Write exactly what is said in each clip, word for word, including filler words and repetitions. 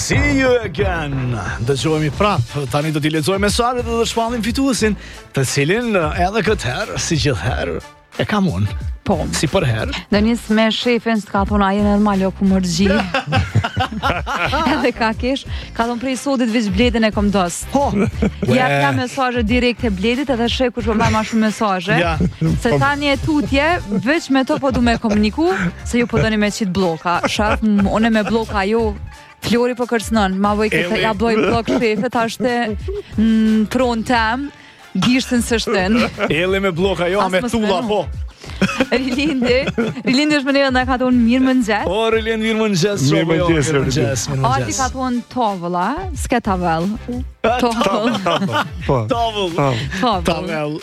See you again. Dëgjohemi prap. Tani do t'i lexoj mesazhet dhe do të shpallim fituesin, të cilin edhe këtë herë, si gjithherë, e kam unë. Po. Si për herë. Do nis me shefin s'ka thonë a jenë normal jo ku mërgji. Edhe ka kesh, ka thonë prej sotit veç bledin e kom dos. Po. Ja ka mesazhe direkt e bledit edhe shef kush po marr më shumë mesazhe. Ja. Se tani e tutje, veç me to po du me komuniku, se ju po doni me qit bloka. Shaf, unë me bloka ju. Flori po kërcënon, ma voj këtë, ja bloj blok shefet, ashte në pronë tem, gishtën së shtën. Ele me bloka jo, me tulla, po. Rilindi, Rilindi është më neve nga ka thonë mirë më nëgjes. O, Rilindi, mirë më nëgjes. Mirë më nëgjes, mirë më nëgjes. Ati ka thonë tovëla, s'ke tavel. Tovël. Tavel. Tavel.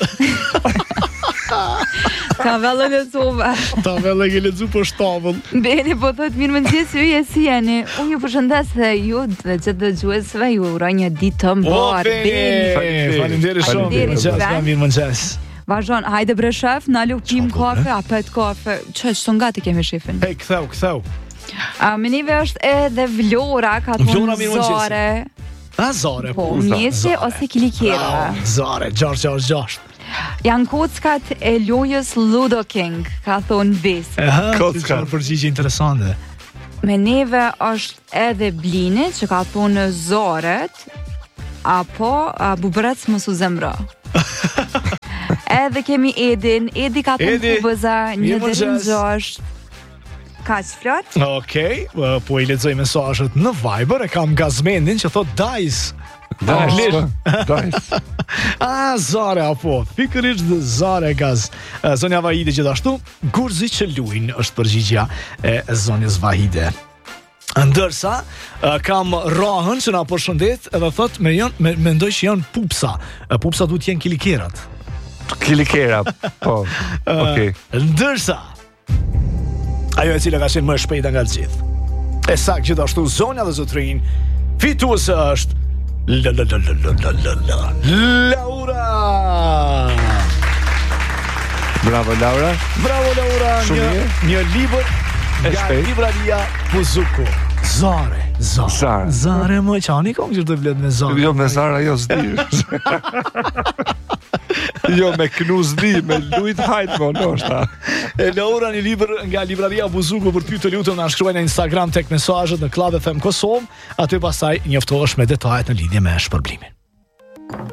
Tavellën e sove. Tavellën e lexu po shtavëll. Beni po thot mirë më nëgjes, ju je si jeni. Unë ju përshëndes dhe ju dhe gjithë dëgjuesve ju uroj një ditë të mbarë. O, Beni, falinderit shumë. Mirë më nëgjes, mirë më nëgjes. Vazhon, hajde bre shef, na lu pim kafe, a pet kafe. Që që nga ti kemi shefin? Hej, këtheu, këtheu. A, me nive është edhe Vlora, ka thonë Zare. A, Zare, po. Po, mjesi ose kilikera. Zare, gjasht, gjasht, gjasht. Janë kockat e lojës Ludo King, ka thonë Besi. Aha, kockat. Përgjigje interesante. Me neve është edhe Blini, që ka thonë Zaret, apo a bubrec më su zemra. Edhe kemi Edin, Edi ka thonë Kubëza, një dhe në gjasht. Ka që flot? Okej, po i lexoj mesazhet në Viber, e kam Gazmendin që thot Dajs. Dajs, Dajs. A, Zare, apo, pikërisht dhe Zare Gaz. Zonja Vahide gjithashtu, Gurzi që luin është përgjigja e zonjës Vahide. Ndërsa, kam Rahën që na përshëndet edhe thot, me janë, me, mendoj që janë pupsa. Pupsa duhet jenë kilikerat. Kilikera, po, okej. Ndërsa, ajo e cila ka qenë më shpejta nga gjithë. E saktë gjithashtu zonja dhe zotrin, fituese është La la la la la la la Laura. Bravo Laura. Bravo Laura. Një, një libër nga libraria Buzuku. Zare, Zare. Zare. Zare më qani kom që të vlet me Zare. Jo me Zare, jo s'di. Jo me knu s'di, me lujt hajt më ndoshta. E Laura një libër nga libraria Buzuku për ty të lutëm na shkruaj në Instagram tek mesazhet në Club F M Kosovë, aty pastaj njoftohesh me detajet në lidhje me shpërblimin.